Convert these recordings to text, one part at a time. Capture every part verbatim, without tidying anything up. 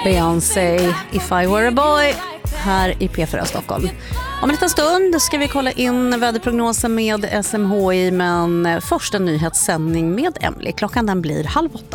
Beyoncé, If I Were a Boy, här i P fyra Stockholm. Om en liten stund ska vi kolla in väderprognosen med S M H I, men först en nyhetssändning med Emily. Klockan den blir halv åtta.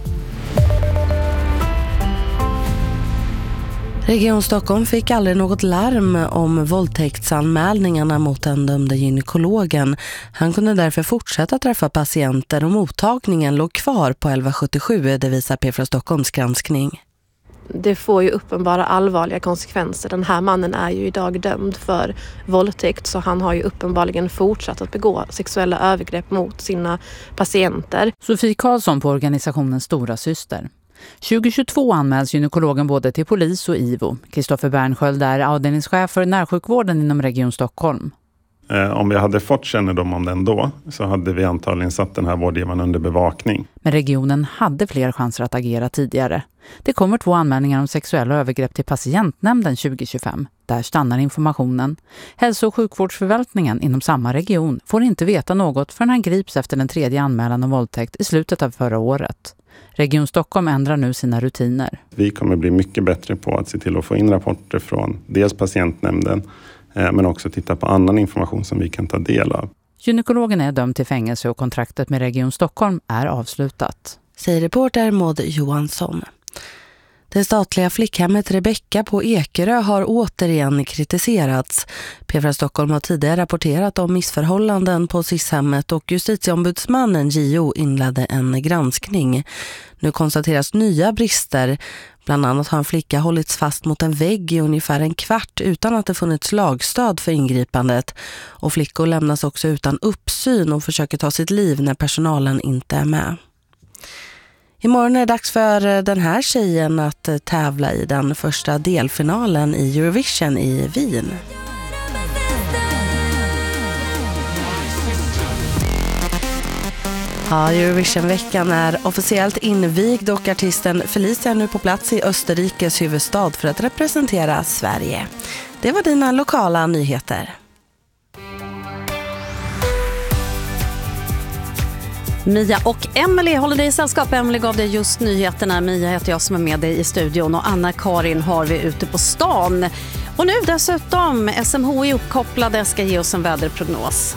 Region Stockholm fick aldrig något larm om våldtäktsanmälningarna mot den dömde gynekologen. Han kunde därför fortsätta träffa patienter och mottagningen låg kvar på elva sjuttiosju, det visar P fyra Stockholms granskning. Det får ju uppenbara allvarliga konsekvenser. Den här mannen är ju idag dömd för våldtäkt, så han har ju uppenbarligen fortsatt att begå sexuella övergrepp mot sina patienter. Sofie Karlsson på organisationen Stora Syster. tjugohundratjugotvå anmäls gynekologen både till polis och I V O. Kristoffer Bernsköld är avdelningschef för närsjukvården inom Region Stockholm. Om vi hade fått kännedom om den då så hade vi antagligen satt den här vårdgivaren under bevakning. Men regionen hade fler chanser att agera tidigare. Det kommer två anmälningar om sexuella övergrepp till patientnämnden tjugo tjugofem. Där stannar informationen. Hälso- och sjukvårdsförvaltningen inom samma region får inte veta något förrän han grips efter den tredje anmälan om våldtäkt i slutet av förra året. Region Stockholm ändrar nu sina rutiner. Vi kommer bli mycket bättre på att se till att få in rapporter från dels patientnämnden men också titta på annan information som vi kan ta del av. Gynekologen är dömd till fängelse och kontraktet med Region Stockholm är avslutat. Säger reporter Maud Johansson. Det statliga flickhemmet Rebecka på Ekerö har återigen kritiserats. P fyra Stockholm har tidigare rapporterat om missförhållanden på S I S-hemmet och justitieombudsmannen J O inledde en granskning. Nu konstateras nya brister. Bland annat har en flicka hållits fast mot en vägg i ungefär en kvart utan att det funnits lagstöd för ingripandet. Och flickor lämnas också utan uppsyn och försöker ta sitt liv när personalen inte är med. Imorgon är det dags för den här tjejen att tävla i den första delfinalen i Eurovision i Wien. Ja, Eurovision-veckan är officiellt invigd och artisten Felicia är nu på plats i Österrikes huvudstad för att representera Sverige. Det var dina lokala nyheter. Mia och Emily håller dig i sällskap. Emily gav dig just nyheterna. Mia heter jag som är med dig i studion och Anna-Karin har vi ute på stan. Och nu dessutom S M H I uppkopplade ska ge oss en väderprognos.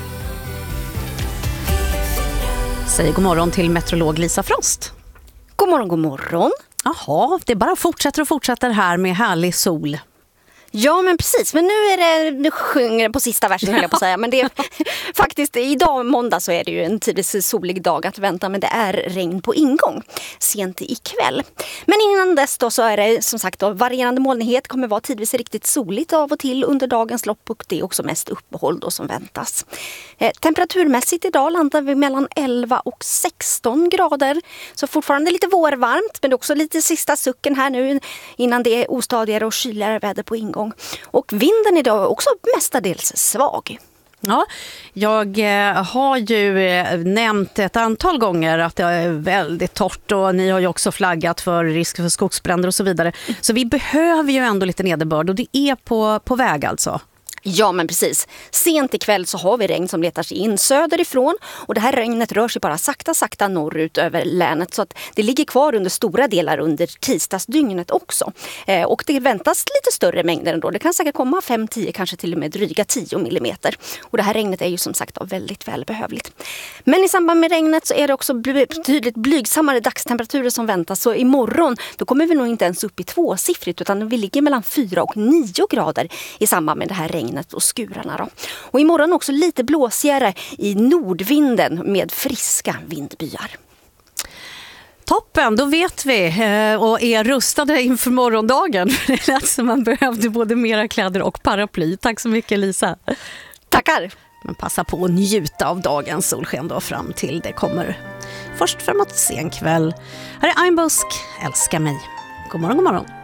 Säg god morgon till meteorolog Lisa Frost. God morgon, god morgon. Jaha, det bara fortsätter och fortsätter här med härlig sol. Ja, men precis. Men nu är det, nu sjunger det på sista versen höll jag på att säga. Men det är faktiskt, idag måndag så är det ju en tidvis solig dag att vänta. Men det är regn på ingång sent ikväll. Men innan dess då så är det som sagt då, varierande molnighet kommer vara tidvis riktigt soligt av och till under dagens lopp. Och det är också mest uppehåll då som väntas. Eh, temperaturmässigt idag landar vi mellan elva och sexton grader. Så fortfarande lite vårvarmt, men också lite sista sucken här nu innan det är ostadigare och kyligare väder på ingång. Och vinden idag är också mestadels svag. Ja, jag har ju nämnt ett antal gånger att det är väldigt torrt och ni har ju också flaggat för risk för skogsbränder och så vidare. Så vi behöver ju ändå lite nederbörd och det är på, på väg alltså. Ja, men precis. Sent ikväll så har vi regn som letar sig in söderifrån och det här regnet rör sig bara sakta sakta norrut över länet så att det ligger kvar under stora delar under tisdagsdygnet också. Eh, och det väntas lite större mängder ändå. Det kan säkert komma fem tio, kanske till och med dryga tio millimeter. Och det här regnet är ju som sagt väldigt välbehövligt. Men i samband med regnet så är det också betydligt blygsammare dagstemperaturer som väntas. Så imorgon då kommer vi nog inte ens upp i tvåsiffrigt utan vi ligger mellan fyra och nio grader i samband med det här regnet och skurarna då. Och imorgon också lite blåsigare i nordvinden med friska vindbyar. Toppen, då vet vi och är rustade inför morgondagen. Det lät som man behövde både mera kläder och paraply. Tack så mycket Lisa. Tackar. Men passa på att njuta av dagens solsken då fram till det kommer först framåt sen kväll. Här är Einbusk, älska mig. God morgon, god morgon.